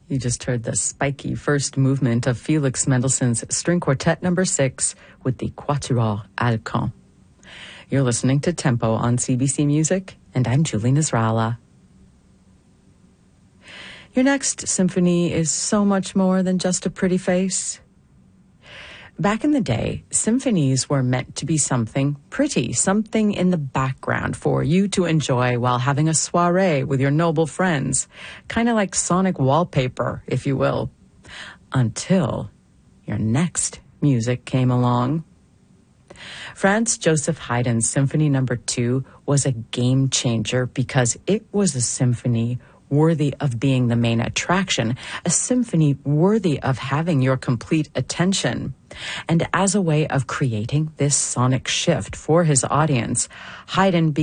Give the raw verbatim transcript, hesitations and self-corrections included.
You just heard the spiky first movement of Felix Mendelssohn's String Quartet number six with the Quatuor Alcan. You're listening to Tempo on C B C Music, and I'm Julie Nasrallah. Your next symphony is so much more than just a pretty face. Back in the day, symphonies were meant to be something pretty, something in the background for you to enjoy while having a soiree with your noble friends, kind of like sonic wallpaper, if you will, until your next music came along. Franz Joseph Haydn's Symphony Number Two was a game changer because it was a symphony worthy of being the main attraction, a symphony worthy of having your complete attention. And as a way of creating this sonic shift for his audience, Haydn began